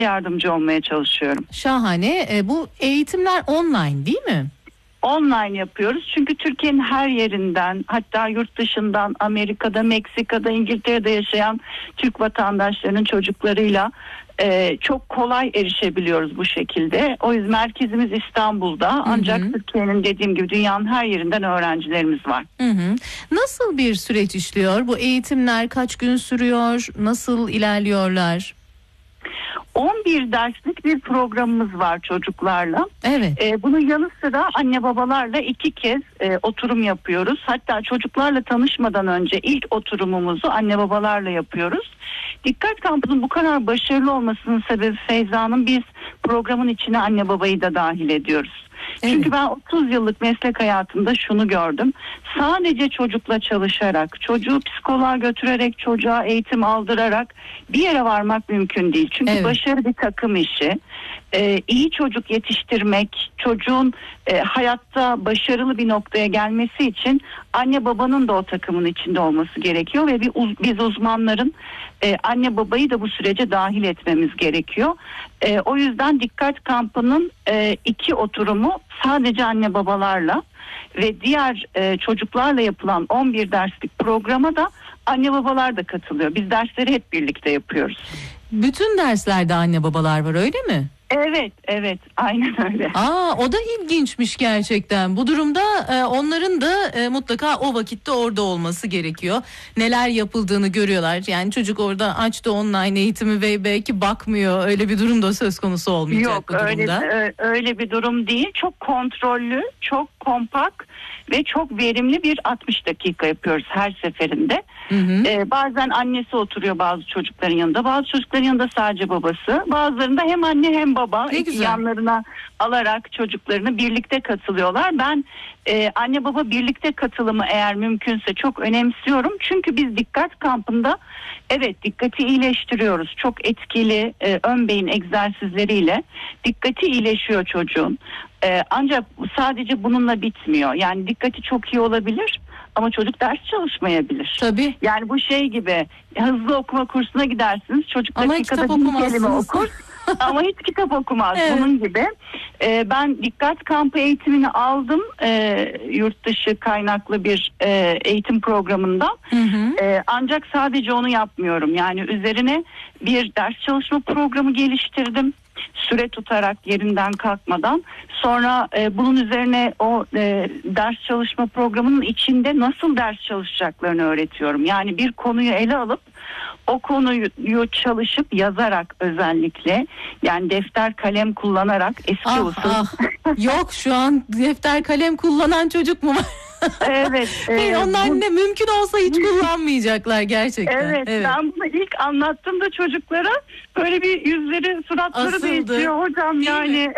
yardımcı olmaya çalışıyorum. Şahane. Bu eğitimler online değil mi? Online yapıyoruz çünkü Türkiye'nin her yerinden, hatta yurt dışından, Amerika'da, Meksika'da, İngiltere'de yaşayan Türk vatandaşlarının çocuklarıyla çok kolay erişebiliyoruz bu şekilde. O yüzden merkezimiz İstanbul'da, ancak Türkiye'nin, dediğim gibi, dünyanın her yerinden öğrencilerimiz var. Nasıl bir süreç işliyor? Bu eğitimler kaç gün sürüyor? Nasıl ilerliyorlar? 11 derslik bir programımız var çocuklarla. Evet. Bunun yanı sıra anne babalarla 2 kez oturum yapıyoruz. Hatta çocuklarla tanışmadan önce ilk oturumumuzu anne babalarla yapıyoruz. Dikkat kampının bu kadar başarılı olmasının sebebi Feyza'nın, biz programın içine anne babayı da dahil ediyoruz. Evet. Çünkü ben 30 yıllık meslek hayatımda şunu gördüm. Sadece çocukla çalışarak, çocuğu psikoloğa götürerek, çocuğa eğitim aldırarak bir yere varmak mümkün değil. Çünkü başarı bir takım işi. İyi çocuk yetiştirmek, çocuğun hayatta başarılı bir noktaya gelmesi için anne babanın da o takımın içinde olması gerekiyor ve biz uzmanların anne babayı da bu sürece dahil etmemiz gerekiyor. O yüzden Dikkat Kampı'nın 2 oturumu sadece anne babalarla ve diğer çocuklarla yapılan 11 derslik programa da anne babalar da katılıyor. Biz dersleri hep birlikte yapıyoruz. Bütün derslerde anne babalar var, öyle mi? Evet, aynen öyle. O da ilginçmiş gerçekten. Bu durumda onların da mutlaka o vakitte orada olması gerekiyor. Neler yapıldığını görüyorlar. Yani çocuk orada açtı online eğitimi ve belki bakmıyor. Öyle bir durum da söz konusu olmayacak. Yok, bu durumda. öyle bir durum değil. Çok kontrollü, çok kompakt ve çok verimli bir 60 dakika yapıyoruz her seferinde. Bazen annesi oturuyor bazı çocukların yanında. Bazı çocukların yanında sadece babası. Bazılarında hem anne hem baba yanlarına alarak çocuklarını birlikte katılıyorlar. Ben anne baba birlikte katılımı eğer mümkünse çok önemsiyorum. Çünkü biz Dikkat Kampı'nda dikkati iyileştiriyoruz. Çok etkili ön beyin egzersizleriyle dikkati iyileşiyor çocuğun. Ancak sadece bununla bitmiyor. Yani dikkati çok iyi olabilir ama çocuk ders çalışmayabilir. Tabii. Yani bu şey gibi, hızlı okuma kursuna gidersiniz. Çocuk ama dakikada bir kelime okur ama hiç kitap okumaz. Bunun gibi. Ben Dikkat Kampı eğitimini aldım. Yurt dışı kaynaklı bir eğitim programından. Ancak sadece onu yapmıyorum. Yani üzerine bir ders çalışma programı geliştirdim. Süre tutarak, yerinden kalkmadan. Sonra bunun üzerine o ders çalışma programının içinde nasıl ders çalışacaklarını öğretiyorum. Yani bir konuyu ele alıp o konuyu çalışıp yazarak, özellikle yani defter kalem kullanarak eski usul. Yok, şu an defter kalem kullanan çocuk mu var? Evet. Onlar ne mümkün olsa hiç kullanmayacaklar gerçekten. Evet. Ben bunu ilk anlattığımda çocuklara böyle bir yüzleri, suratları asıldı, değişiyor hocam yani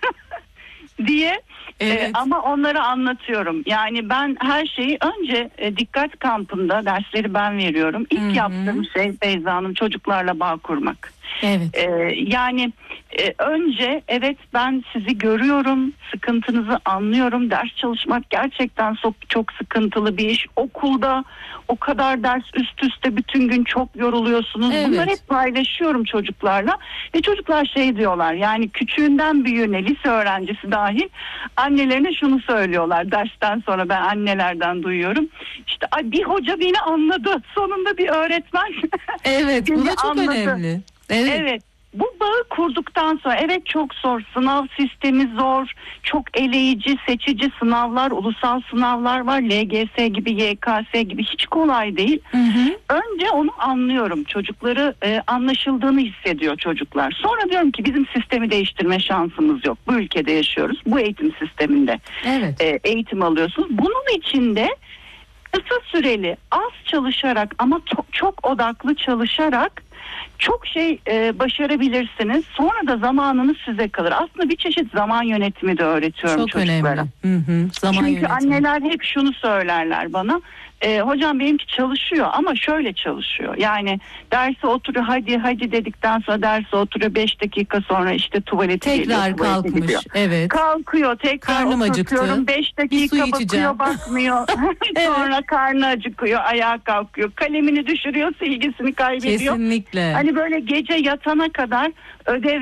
diye. Ama onlara anlatıyorum. Yani ben her şeyi önce Dikkat Kampı'nda dersleri ben veriyorum. İlk yaptığım şey Beyza Hanım, çocuklarla bağ kurmak. Evet. Yani önce ben sizi görüyorum, sıkıntınızı anlıyorum. Ders çalışmak gerçekten çok sıkıntılı bir iş. Okulda o kadar ders üst üste bütün gün çok yoruluyorsunuz. Evet. Bunları hep paylaşıyorum çocuklarla. Ve çocuklar şey diyorlar, yani küçüğünden büyüğüne, lise öğrencisi dahil annelerine şunu söylüyorlar. Dersten sonra ben annelerden duyuyorum. İşte bir hoca beni anladı. Sonunda bir öğretmen. Evet, bu da çok önemli. Evet. Bu bağı kurduktan sonra çok zor, sınav sistemi zor, çok eleyici, seçici sınavlar, ulusal sınavlar var, LGS gibi, YKS gibi, hiç kolay değil. Önce onu anlıyorum, çocukları anlaşıldığını hissediyor çocuklar. Sonra diyorum ki bizim sistemi değiştirme şansımız yok. Bu ülkede yaşıyoruz, bu eğitim sisteminde eğitim alıyorsunuz. Bunun içinde kısa süreli, az çalışarak ama çok odaklı çalışarak çok şey başarabilirsiniz. Sonra da zamanınız size kalır. Aslında bir çeşit zaman yönetimi de öğretiyorum çok çocuklara. Önemli. Zaman Çünkü yönetimi. anneler hep şunu söylerler bana. Hocam benimki çalışıyor ama şöyle çalışıyor. Yani derse oturuyor, hadi dedikten sonra derse oturuyor, 5 dakika sonra işte tuvalete geliyor. Tekrar kalkmış. Gidiyor. Evet. Kalkıyor, tekrar karnım oturtuyorum. 5 dakika bakıyor, bakmıyor. Sonra karnı acıkıyor, ayağa kalkıyor. Kalemini düşürüyor, silgisini kaybediyor. Kesinlikle. Kesinlikle. Hani böyle gece yatana kadar ödev